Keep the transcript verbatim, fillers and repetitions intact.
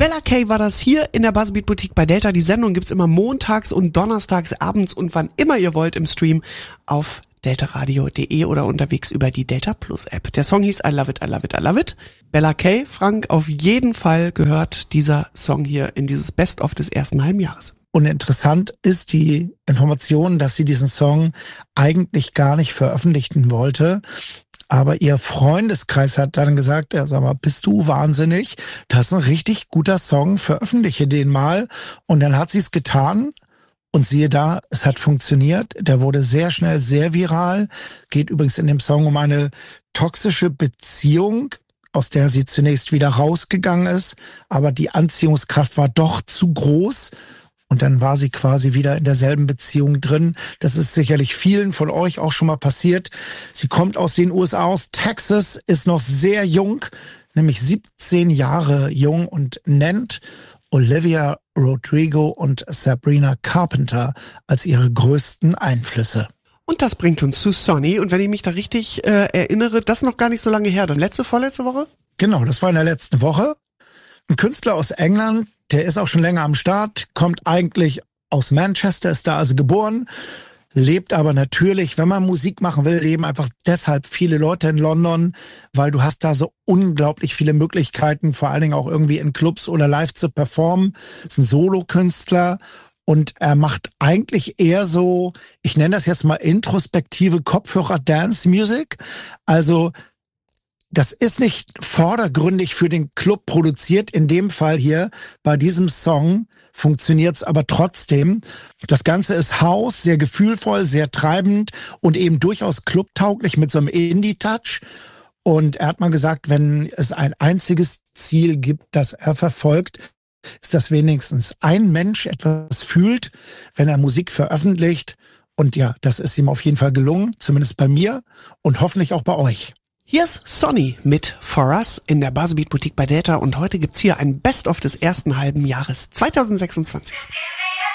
Bella K war das hier in der Buzzbeat Boutique bei Delta. Die Sendung gibt's immer montags und donnerstags abends und wann immer ihr wollt im Stream auf deltaradio punkt de oder unterwegs über die Delta Plus App. Der Song hieß I Love It, I Love It, I Love It. Bella K, Frank, auf jeden Fall gehört dieser Song hier in dieses Best-of des ersten halben Jahres. Und interessant ist die Information, dass sie diesen Song eigentlich gar nicht veröffentlichen wollte. Aber ihr Freundeskreis hat dann gesagt, ja, sag mal, bist du wahnsinnig? Das ist ein richtig guter Song, veröffentliche den mal. Und dann hat sie es getan. Und siehe da, es hat funktioniert. Der wurde sehr schnell sehr viral. Geht übrigens in dem Song um eine toxische Beziehung, aus der sie zunächst wieder rausgegangen ist. Aber die Anziehungskraft war doch zu groß. Und dann war sie quasi wieder in derselben Beziehung drin. Das ist sicherlich vielen von euch auch schon mal passiert. Sie kommt aus den U S A, aus Texas, ist noch sehr jung, nämlich siebzehn Jahre jung und nennt Olivia Rodrigo und Sabrina Carpenter als ihre größten Einflüsse. Und das bringt uns zu Sonny. Und wenn ich mich da richtig äh, erinnere, das ist noch gar nicht so lange her. Das letzte, vorletzte Woche? Genau, das war in der letzten Woche. Ein Künstler aus England, der ist auch schon länger am Start, kommt eigentlich aus Manchester, ist da also geboren, lebt aber natürlich, wenn man Musik machen will, leben einfach deshalb viele Leute in London, weil du hast da so unglaublich viele Möglichkeiten, vor allen Dingen auch irgendwie in Clubs oder live zu performen. Ist ein Solokünstler und er macht eigentlich eher so, ich nenne das jetzt mal introspektive Kopfhörer-Dance-Music, also das ist nicht vordergründig für den Club produziert. In dem Fall hier, bei diesem Song, funktioniert's aber trotzdem. Das Ganze ist House, sehr gefühlvoll, sehr treibend und eben durchaus clubtauglich mit so einem Indie-Touch. Und er hat mal gesagt, wenn es ein einziges Ziel gibt, das er verfolgt, ist, dass wenigstens ein Mensch etwas fühlt, wenn er Musik veröffentlicht. Und ja, das ist ihm auf jeden Fall gelungen, zumindest bei mir und hoffentlich auch bei euch. Hier ist Sonny mit For Us in der Buzzbeat Boutique bei Delta und heute gibt's hier ein Best-of des ersten halben Jahres zwanzig sechsundzwanzig.